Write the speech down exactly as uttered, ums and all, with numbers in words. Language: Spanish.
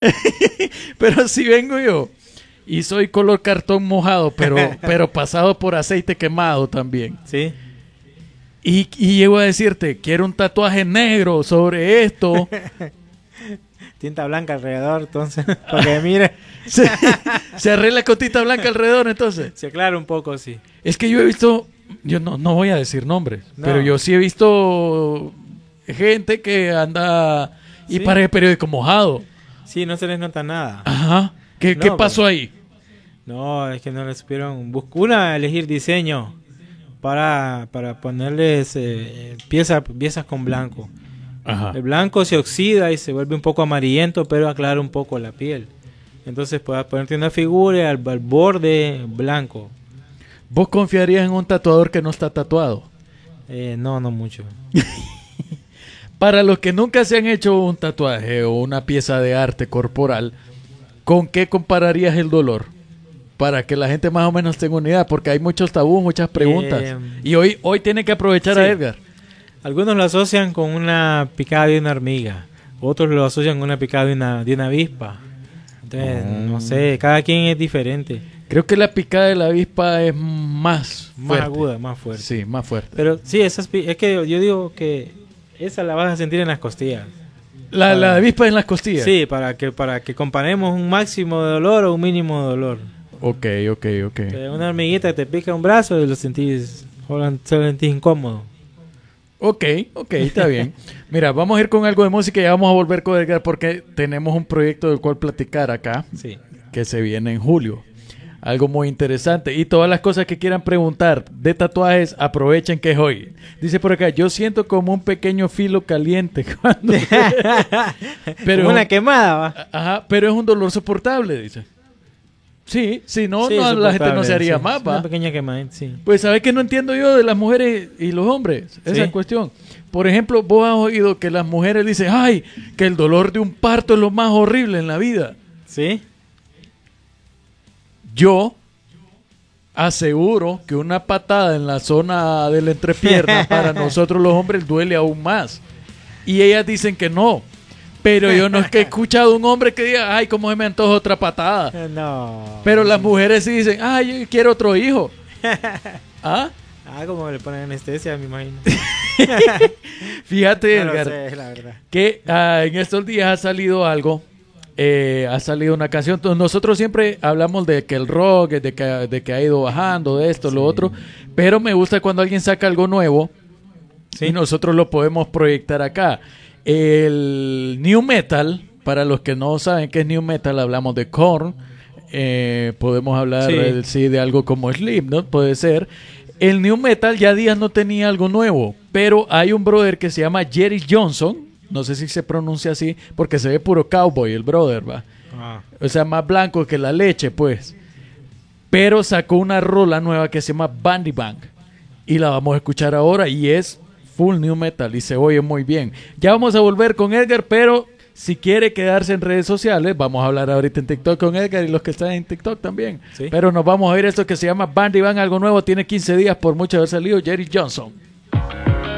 Pero si vengo yo y soy color cartón mojado, pero, pero pasado por aceite quemado también. Sí. Y, y llego a decirte, quiero un tatuaje negro sobre esto. Tinta blanca alrededor, entonces, porque mire. se, se arregla con tinta blanca alrededor, entonces. Se aclara un poco, sí. Es que yo he visto, yo no, no voy a decir nombres, No. pero yo sí he visto gente que anda y ¿Sí? parece periódico mojado. Sí, no se les nota nada. Ajá. ¿Qué, No, ¿qué pasó pues. ahí? No, es que no le supieron. Busc- Una, elegir diseño para, para ponerles eh, piezas, piezas con blanco. Ajá. El blanco se oxida y se vuelve un poco amarillento, pero aclara un poco la piel. Entonces puedes ponerte una figura al, al borde blanco. ¿Vos confiarías en un tatuador que no está tatuado? Eh, no, no mucho. Para los que nunca se han hecho un tatuaje o una pieza de arte corporal, ¿con qué compararías el dolor? Para que la gente más o menos tenga una idea, porque hay muchos tabús, muchas preguntas. Eh, y hoy, hoy tiene que aprovechar sí. a Edgar. Algunos lo asocian con una picada de una hormiga. Otros lo asocian con una picada de una, de una avispa. Entonces, Mm. no sé, cada quien es diferente. Creo que la picada de la avispa es más Más fuerte. aguda, más fuerte. Sí, más fuerte. Pero sí, esas, pi- es que yo digo que esa la vas a sentir en las costillas. La, la avispa en las costillas. Sí, para que para que comparemos un máximo de dolor o un mínimo de dolor. Ok, ok, ok. Eh, Una hormiguita te pica un brazo y lo sentís, o lo sentís incómodo. Ok, ok, está bien. Mira, vamos a ir con algo de música y ya vamos a volver con Edgar porque tenemos un proyecto del cual platicar acá Sí. que se viene en julio. Algo muy interesante. Y todas las cosas que quieran preguntar de tatuajes, aprovechen que es hoy. Dice por acá, yo siento como un pequeño filo caliente cuando... pero Como una quemada, va. Ajá, pero es un dolor soportable, dice. Sí, si no, Sí, no la gente no soportable, se haría sí. más, va. Una pequeña quemada, sí. Pues sabes que no entiendo yo de las mujeres y los hombres, esa Sí. cuestión. Por ejemplo, vos has oído que las mujeres dicen, ay, que el dolor de un parto es lo más horrible en la vida. ¿Sí? Yo aseguro que una patada en la zona de la entrepierna para nosotros los hombres duele aún más. Y ellas dicen que no. Pero yo no es que he escuchado un hombre que diga, ay, cómo se me antoja otra patada. Eh, No. Pero las mujeres sí dicen, ay, yo quiero otro hijo. ¿Ah? Ah, como le ponen anestesia, me imagino. Fíjate, No lo Edgar, sé, la verdad. que ah, en estos días ha salido algo, eh, ha salido una canción. Entonces, nosotros siempre hablamos de que el rock, de que, de que ha ido bajando, de esto, lo Sí. otro, pero me gusta cuando alguien saca algo nuevo Sí. y nosotros lo podemos proyectar acá. El new metal, para los que no saben qué es new metal, hablamos de Korn, eh, podemos hablar Sí. eh, sí, de algo como Slipknot, puede ser. El new metal ya días no tenía algo nuevo, pero hay un brother que se llama Jerry Johnson, no sé si se pronuncia así, porque se ve puro cowboy el brother, va. Ah, O sea, más blanco que la leche, pues. Pero sacó una rola nueva que se llama Bandy Bang. Y la vamos a escuchar ahora y es full new metal y se oye muy bien. Ya vamos a volver con Edgar, pero si quiere quedarse en redes sociales, vamos a hablar ahorita en TikTok con Edgar y los que están en TikTok también. Sí. Pero nos vamos a ver esto que se llama Bandy Bang, algo nuevo, tiene quince días por mucho haber salido Jerry Johnson.